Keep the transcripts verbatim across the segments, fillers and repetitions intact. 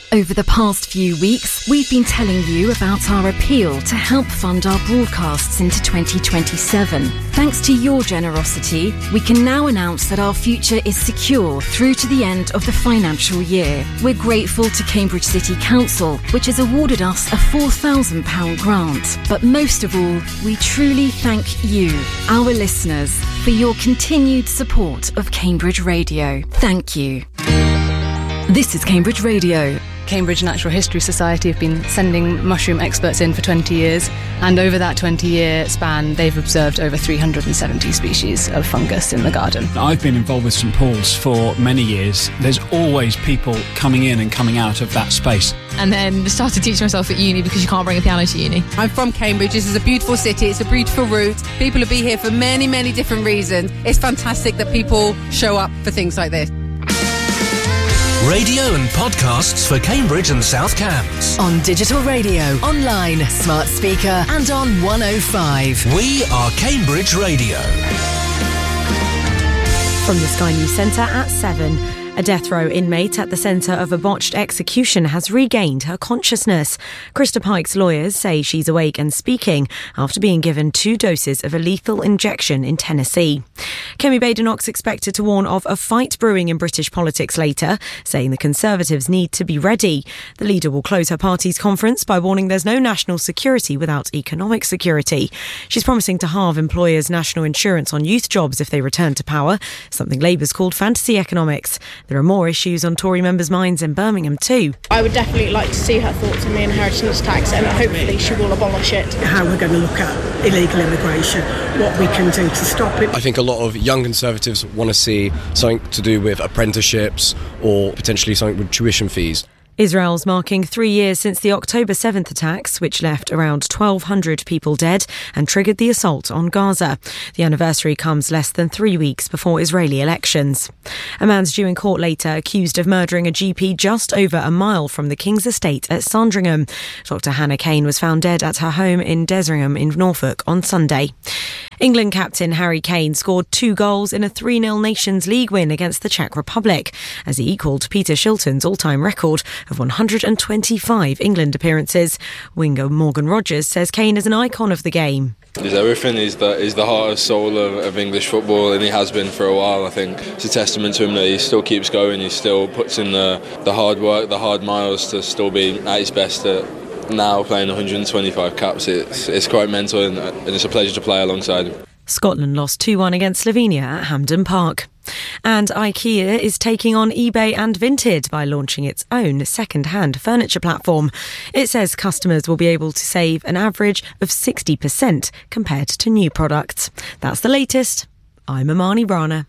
Over the past few weeks, we've been telling you about our appeal to help fund our broadcasts into twenty twenty-seven. Thanks to your generosity, we can now announce that our future is secure through to the end of the financial year. We're grateful to Cambridge City Council, which has awarded us a four thousand pounds grant. But most of all, we truly thank you, our listeners, for your continued support of Cambridge Radio. Thank you. This is Cambridge Radio. Cambridge Natural History Society have been sending mushroom experts in for twenty years, and over that twenty-year span, they've observed over three hundred seventy species of fungus in the garden. I've been involved with St Paul's for many years. There's always people coming in and coming out of that space. And then started teaching myself at uni because you can't bring a piano to uni. I'm from Cambridge. This is a beautiful city. It's a beautiful route. People will be here for many, many different reasons. It's fantastic that people show up for things like this. Radio and podcasts for Cambridge and South Cambs. On digital radio, online, smart speaker and on one oh five. We are Cambridge Radio. From the Sky News Centre at seven. A death row inmate at the centre of a botched execution has regained her consciousness. Krista Pike's lawyers say she's awake and speaking after being given two doses of a lethal injection in Tennessee. Kemi Badenoch's expected to warn of a fight brewing in British politics later, saying the Conservatives need to be ready. The leader will close her party's conference by warning there's no national security without economic security. She's promising to halve employers' national insurance on youth jobs if they return to power, something Labour's called fantasy economics. There are more issues on Tory members' minds in Birmingham too. I would definitely like to see her thoughts on the inheritance tax, and hopefully she will abolish it. How we're going to look at illegal immigration, what we can do to stop it. I think a lot of young Conservatives want to see something to do with apprenticeships or potentially something with tuition fees. Israel's marking three years since the October seventh attacks, which left around twelve hundred people dead and triggered the assault on Gaza. The anniversary comes less than three weeks before Israeli elections. A man's due in court later accused of murdering a G P just over a mile from the King's Estate at Sandringham. Doctor Hannah Kane was found dead at her home in Deseringham in Norfolk on Sunday. England captain Harry Kane scored two goals in a three nil Nations League win against the Czech Republic, as he equalled Peter Shilton's all-time record of one hundred twenty-five England appearances. Winger Morgan Rogers says Kane is an icon of the game. He's everything. He's the, he's the heart and soul of, of English football, and he has been for a while. I think it's a testament to him that he still keeps going. He still puts in the, the hard work, the hard miles to still be at his best. At, now playing one hundred twenty-five caps, it's, it's quite mental, and, and it's a pleasure to play alongside him. Scotland lost two one against Slovenia at Hampden Park. And IKEA is taking on eBay and Vinted by launching its own second-hand furniture platform. It says customers will be able to save an average of sixty percent compared to new products. That's the latest. I'm Amani Rana.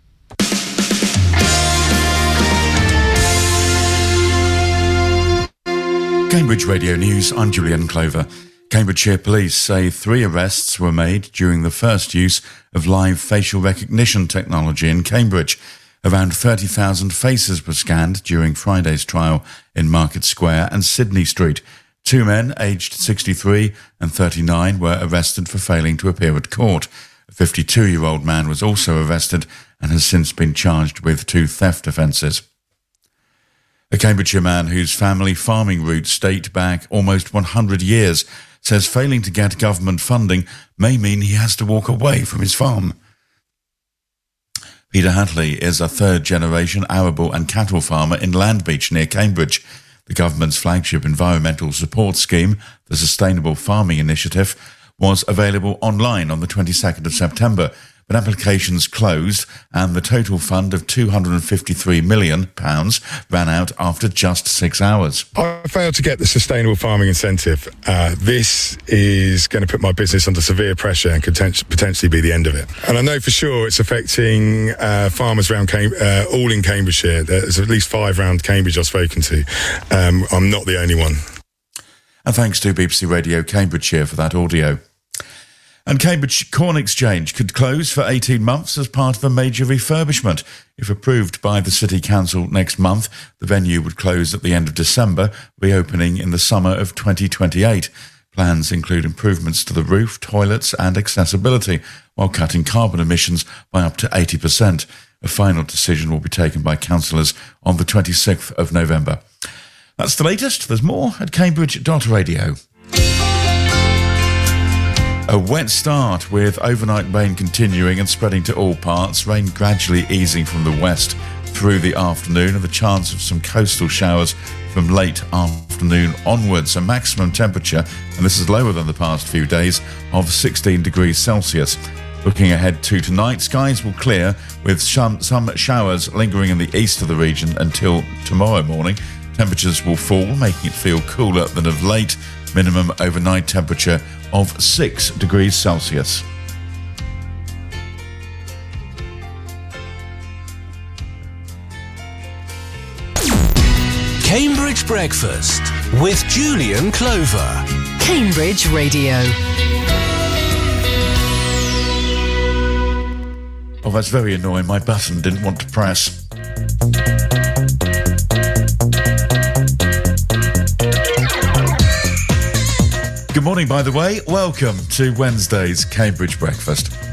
Cambridge Radio News, I'm Julian Clover. Cambridgeshire Police say three arrests were made during the first use of live facial recognition technology in Cambridge. Around thirty thousand faces were scanned during Friday's trial in Market Square and Sydney Street. Two men, aged sixty-three and thirty-nine, were arrested for failing to appear at court. A fifty-two-year-old man was also arrested and has since been charged with two theft offences. A Cambridgeshire man whose family farming roots date back almost one hundred years says failing to get government funding may mean he has to walk away from his farm. Peter Hatley is a third-generation arable and cattle farmer in Landbeach near Cambridge. The government's flagship environmental support scheme, the Sustainable Farming Initiative, was available online on the twenty-second of September, but applications closed and the total fund of two hundred fifty-three million pounds ran out after just six hours. I failed to get the Sustainable Farming Incentive. Uh, this is going to put my business under severe pressure and could potentially be the end of it. And I know for sure it's affecting uh, farmers around Cam- uh, all in Cambridgeshire. There's at least five around Cambridge I've spoken to. Um, I'm not the only one. And thanks to B B C Radio Cambridgeshire for that audio. And Cambridge Corn Exchange could close for eighteen months as part of a major refurbishment. If approved by the City Council next month, the venue would close at the end of December, reopening in the summer of twenty twenty-eight. Plans include improvements to the roof, toilets and accessibility, while cutting carbon emissions by up to eighty percent. A final decision will be taken by councillors on the twenty-sixth of November. That's the latest. There's more at cambridge dot radio. A wet start with overnight rain continuing and spreading to all parts. Rain gradually easing from the west through the afternoon, and the chance of some coastal showers from late afternoon onwards. A maximum temperature, and this is lower than the past few days, of sixteen degrees Celsius. Looking ahead to tonight, skies will clear with some, some showers lingering in the east of the region until tomorrow morning. Temperatures will fall, making it feel cooler than of late. Minimum overnight temperature of six degrees Celsius. Cambridge Breakfast with Julian Clover. Cambridge Radio. Oh, that's very annoying. My button didn't want to press. Good morning, by the way. Welcome to Wednesday's Cambridge Breakfast.